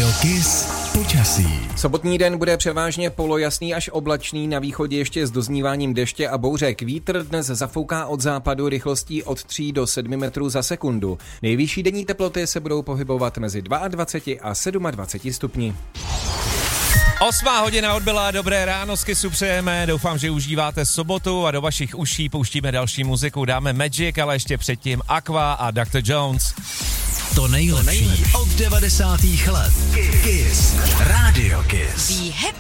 Kiss počasí. Sobotní den bude převážně polojasný až oblačný, na východě ještě s dozníváním deště a bouřek. Vítr dnes zafouká od západu rychlostí od 3 do 7 metrů za sekundu. Nejvyšší denní teploty se budou pohybovat mezi 22 a 27 stupni. 8 hodina odbyla, dobré ráno, z Kissu přejeme, doufám, že užíváte sobotu a do vašich uší pouštíme další muziku, dáme Magic, ale ještě předtím Aqua a Dr. Jones. To nejlepší od 90. let. Kiss. Radio Kiss.